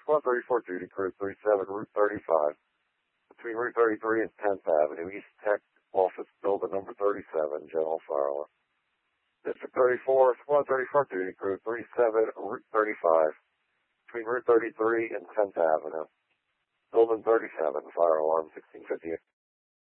Squad 34 Duty Crew 37, Route 35, between Route 33 and 10th Avenue, East Tech Office Building number 37, General Fire Alarm. District 34, Squad 34 Duty Crew 37, Route 35, between Route 33 and 10th Avenue, Building 37, Fire Alarm 1658.